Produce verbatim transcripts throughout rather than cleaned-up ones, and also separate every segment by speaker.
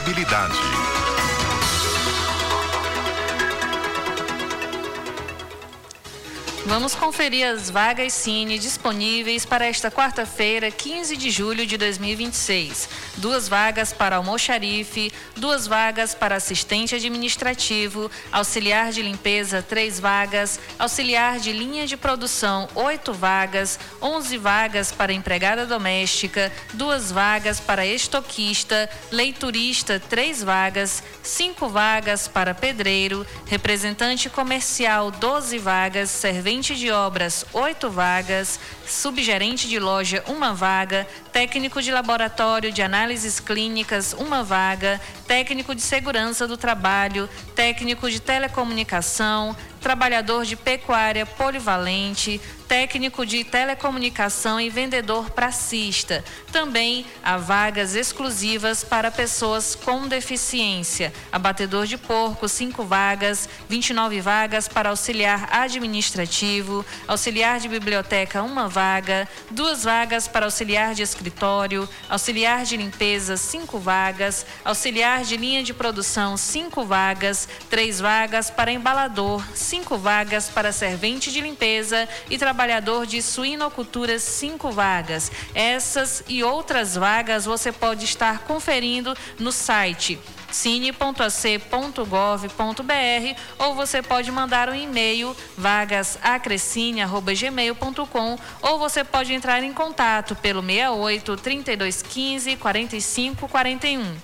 Speaker 1: Contabilidade.
Speaker 2: Vamos conferir as vagas Cine disponíveis para esta quarta-feira, quinze de julho de dois mil e vinte e seis. Duas vagas para almoxarife, duas vagas para assistente administrativo, auxiliar de limpeza, três vagas, auxiliar de linha de produção, oito vagas, onze vagas para empregada doméstica, duas vagas para estoquista, leiturista, três vagas, cinco vagas para pedreiro, representante comercial, doze vagas, servente de obras, oito vagas, subgerente de loja, uma vaga, técnico de laboratório de análises clínicas, uma vaga, técnico de segurança do trabalho, técnico de telecomunicação, trabalhador de pecuária polivalente, técnico de telecomunicação e vendedor pracista. Também há vagas exclusivas para pessoas com deficiência. Abatedor de porco, cinco vagas, vinte e nove vagas para auxiliar administrativo, auxiliar de biblioteca, uma vaga, duas vagas para auxiliar de escritório, auxiliar de limpeza, cinco vagas, auxiliar de linha de produção, cinco vagas, três vagas para embalador, cinco vagas para servente de limpeza e trabalhador de suinocultura, cinco vagas. Essas e outras vagas você pode estar conferindo no site cine ponto a c ponto gov ponto b r ou você pode mandar um e-mail vagas acrescine arroba gmail ponto com ou você pode entrar em contato pelo sessenta e oito, trinta e dois, quinze, quarenta e cinco, quarenta e um.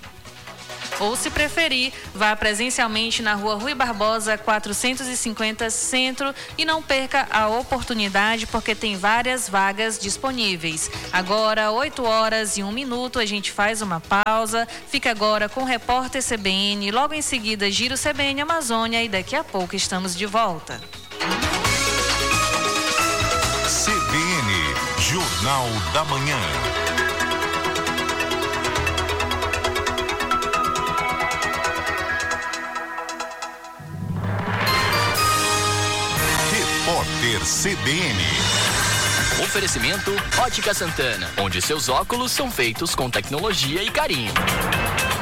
Speaker 2: Ou, se preferir, vá presencialmente na rua Rui Barbosa, quatrocentos e cinquenta, Centro, e não perca a oportunidade, porque tem várias vagas disponíveis. Agora, oito horas e um minuto, a gente faz uma pausa. Fica agora com o repórter C B N, logo em seguida, Giro C B N Amazônia, e daqui a pouco estamos de volta.
Speaker 1: C B N, Jornal da Manhã. Repórter C B N.
Speaker 3: Oferecimento Ótica Santana, onde seus óculos são feitos com tecnologia e carinho.